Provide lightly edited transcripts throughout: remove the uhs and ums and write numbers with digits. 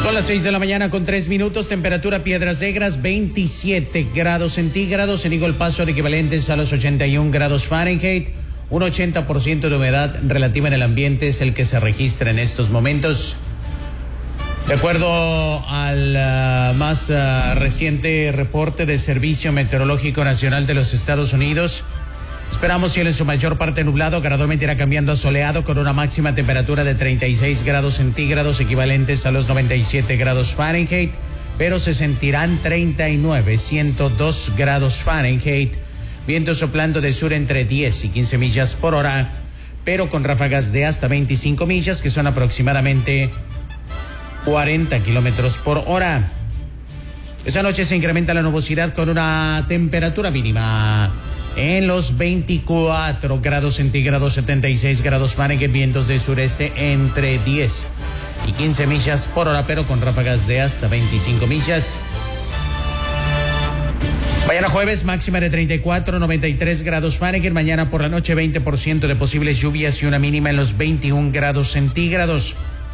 Son las 6 de la mañana con 3 minutos, temperatura Piedras Negras 27 grados centígrados, en Eagle Paso equivalentes a los 81 grados Fahrenheit, un 80% de humedad relativa en el ambiente es el que se registra en estos momentos. De acuerdo al más reciente reporte del Servicio Meteorológico Nacional de los Estados Unidos, esperamos cielo en su mayor parte nublado, gradualmente irá cambiando a soleado con una máxima temperatura de 36 grados centígrados equivalentes a los 97 grados Fahrenheit, pero se sentirán 102 grados Fahrenheit, viento soplando de sur entre 10 y 15 millas por hora, pero con ráfagas de hasta 25 millas que son aproximadamente 40 kilómetros por hora. Esa noche se incrementa la nubosidad con una temperatura mínima en los 24 grados centígrados, 76 grados Fahrenheit, vientos de sureste entre 10 y 15 millas por hora, pero con ráfagas de hasta 25 millas. Mañana jueves, máxima de 34, 93 grados Fahrenheit. Mañana por la noche, 20% de posibles lluvias y una mínima en los 21 grados centígrados.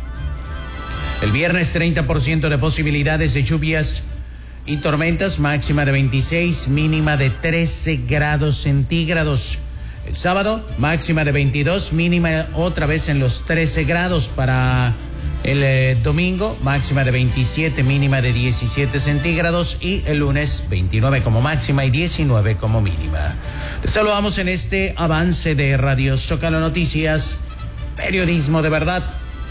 El viernes, 30% de posibilidades de lluvias y tormentas, máxima de 26, mínima de 13 grados centígrados. El sábado, máxima de 22, mínima otra vez en los 13 grados. Para el domingo, máxima de 27, mínima de 17 centígrados. Y el lunes, 29 como máxima y 19 como mínima. Les saludamos en este avance de Radio Zócalo Noticias, periodismo de verdad.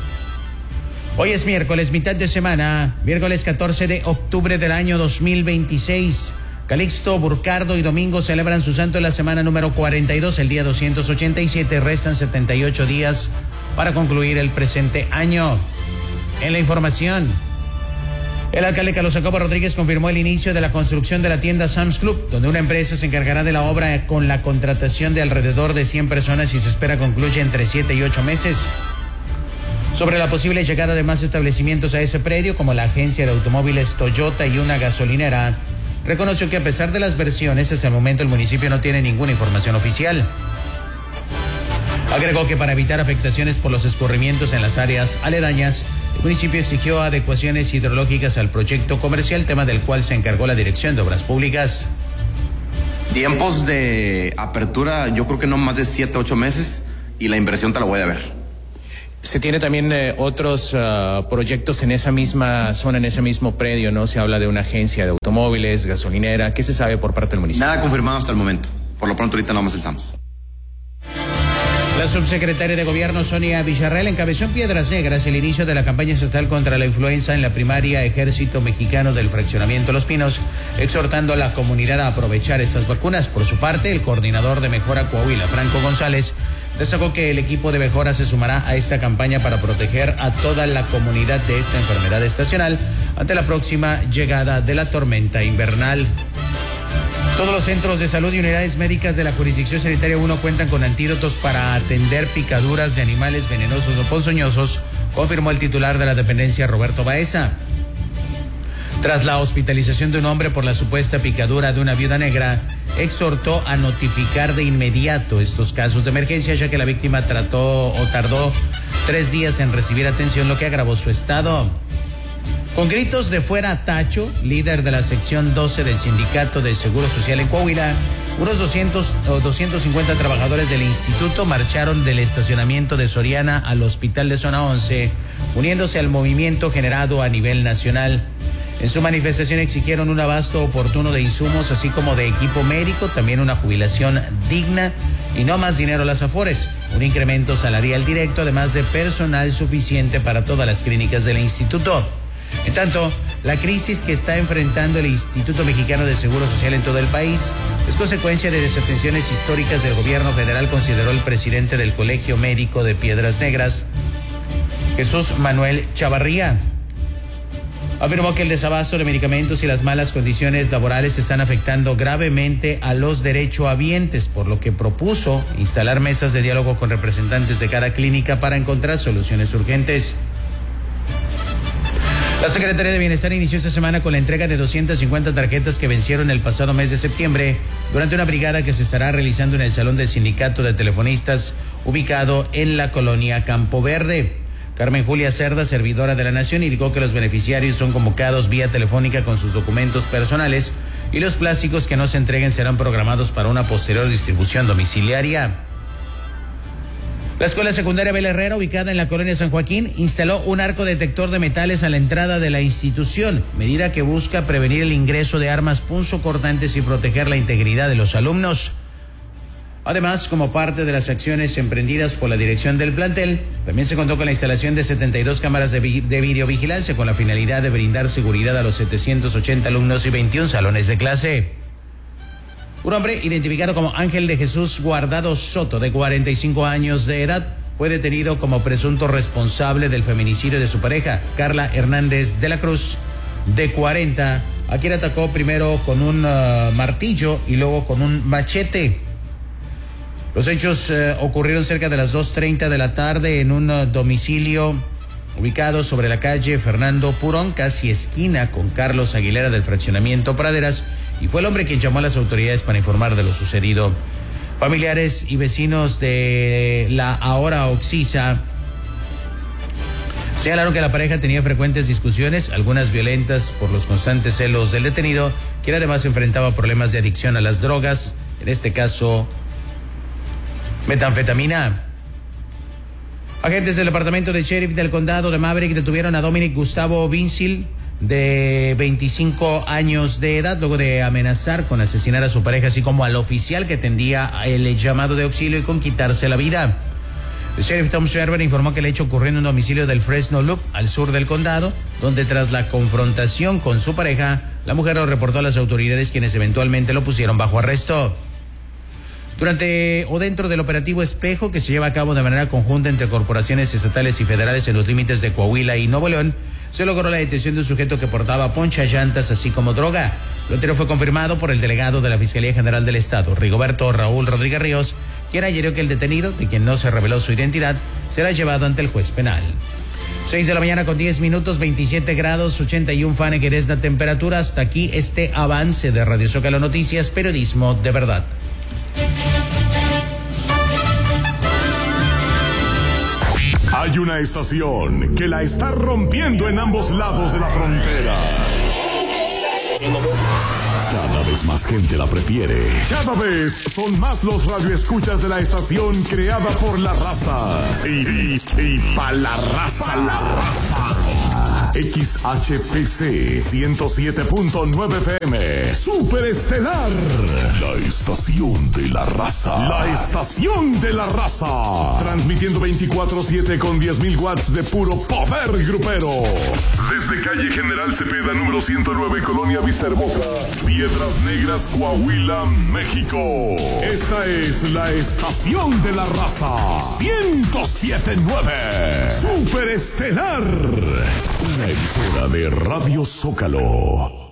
Hoy es miércoles, mitad de semana, miércoles 14 de octubre del año 2026. Calixto, Burcardo y Domingo celebran su santo en la semana número 42, el día 287. Restan 78 días para concluir el presente año. En la información, el alcalde Carlos Jacobo Rodríguez confirmó el inicio de la construcción de la tienda Sam's Club, donde una empresa se encargará de la obra con la contratación de alrededor de 100 personas y se espera concluya entre 7 y 8 meses. Sobre la posible llegada de más establecimientos a ese predio, como la agencia de automóviles Toyota y una gasolinera, reconoció que a pesar de las versiones, hasta el momento el municipio no tiene ninguna información oficial. Agregó que para evitar afectaciones por los escurrimientos en las áreas aledañas, el municipio exigió adecuaciones hidrológicas al proyecto comercial, tema del cual se encargó la Dirección de Obras Públicas. Tiempos de apertura, yo creo que no más de 7, 8 meses, y la inversión te la voy a ver. Se tiene también otros proyectos en esa misma zona, en ese mismo predio, ¿no? Se habla de una agencia de automóviles, gasolinera. ¿Qué se sabe por parte del municipio? Nada confirmado hasta el momento. Por lo pronto ahorita no más el SAMS. La subsecretaria de Gobierno, Sonia Villarreal, encabezó en Piedras Negras el inicio de la campaña estatal contra la influenza en la primaria Ejército Mexicano del Fraccionamiento Los Pinos, exhortando a la comunidad a aprovechar estas vacunas. Por su parte, el coordinador de Mejora Coahuila, Franco González, destacó que el equipo de Mejora se sumará a esta campaña para proteger a toda la comunidad de esta enfermedad estacional ante la próxima llegada de la tormenta invernal. Todos los centros de salud y unidades médicas de la Jurisdicción Sanitaria 1 cuentan con antídotos para atender picaduras de animales venenosos o ponzoñosos, confirmó el titular de la dependencia, Roberto Baeza. Tras la hospitalización de un hombre por la supuesta picadura de una viuda negra, exhortó a notificar de inmediato estos casos de emergencia, ya que la víctima tardó 3 días en recibir atención, lo que agravó su estado. Con gritos de fuera Tacho, líder de la sección 12 del Sindicato de Seguro Social en Coahuila, unos 250 trabajadores del instituto marcharon del estacionamiento de Soriana al hospital de Zona 11, uniéndose al movimiento generado a nivel nacional. En su manifestación exigieron un abasto oportuno de insumos, así como de equipo médico, también una jubilación digna y no más dinero a las Afores, un incremento salarial directo, además de personal suficiente para todas las clínicas del instituto. En tanto, la crisis que está enfrentando el Instituto Mexicano de Seguro Social en todo el país es consecuencia de desatenciones históricas del gobierno federal, consideró el presidente del Colegio Médico de Piedras Negras, Jesús Manuel Chavarría. Afirmó que el desabasto de medicamentos y las malas condiciones laborales están afectando gravemente a los derechohabientes, por lo que propuso instalar mesas de diálogo con representantes de cada clínica para encontrar soluciones urgentes. La Secretaría de Bienestar inició esta semana con la entrega de 250 tarjetas que vencieron el pasado mes de septiembre durante una brigada que se estará realizando en el Salón del Sindicato de Telefonistas ubicado en la colonia Campo Verde. Carmen Julia Cerda, servidora de la Nación, indicó que los beneficiarios son convocados vía telefónica con sus documentos personales y los plásticos que no se entreguen serán programados para una posterior distribución domiciliaria. La escuela secundaria Bel Herrera, ubicada en la colonia San Joaquín, instaló un arco detector de metales a la entrada de la institución, medida que busca prevenir el ingreso de armas punzocortantes y proteger la integridad de los alumnos. Además, como parte de las acciones emprendidas por la dirección del plantel, también se contó con la instalación de 72 cámaras de videovigilancia con la finalidad de brindar seguridad a los 780 alumnos y 21 salones de clase. Un hombre identificado como Ángel de Jesús Guardado Soto, de 45 años de edad, fue detenido como presunto responsable del feminicidio de su pareja, Carla Hernández de la Cruz, de 40, a quien atacó primero con un martillo y luego con un machete. Los hechos ocurrieron cerca de las 2:30 de la tarde en un domicilio ubicado sobre la calle Fernando Purón, casi esquina con Carlos Aguilera del fraccionamiento Praderas, y fue el hombre quien llamó a las autoridades para informar de lo sucedido. Familiares y vecinos de la ahora Oxisa señalaron que la pareja tenía frecuentes discusiones, algunas violentas por los constantes celos del detenido, quien además enfrentaba problemas de adicción a las drogas, en este caso metanfetamina. Agentes del departamento de sheriff del condado de Maverick detuvieron a Dominic Gustavo Vincil, de 25 años de edad, luego de amenazar con asesinar a su pareja, así como al oficial que atendía el llamado de auxilio y con quitarse la vida. El sheriff Tom Sherber informó que el hecho ocurrió en un domicilio del Fresno Loop, al sur del condado, donde tras la confrontación con su pareja, la mujer lo reportó a las autoridades, quienes eventualmente lo pusieron bajo arresto. Durante o dentro del operativo Espejo, que se lleva a cabo de manera conjunta entre corporaciones estatales y federales en los límites de Coahuila y Nuevo León, se logró la detención de un sujeto que portaba ponchallantas así como droga. Lo anterior fue confirmado por el delegado de la Fiscalía General del Estado, Rigoberto Raúl Rodríguez Ríos, quien añadió que el detenido, de quien no se reveló su identidad, será llevado ante el juez penal. 6 de la mañana con 10 minutos, 27 grados, 81 Fahrenheit es la temperatura. Hasta aquí este avance de Radio Zócalo Noticias, periodismo de verdad. Hay una estación que la está rompiendo en ambos lados de la frontera. Cada vez más gente la prefiere. Cada vez son más los radioescuchas de la estación creada por la raza. Y pa' la raza. XHPC 107.9 FM. Superestelar. La estación de la raza. La estación de la raza. Transmitiendo 24/7 con 10,000 watts de puro poder grupero. Desde calle General Cepeda, número 109, Colonia Vista Hermosa, Piedras Negras, Coahuila, México. Esta es la estación de la raza. 107.9. Superestelar. Una emisora de Radio Zócalo.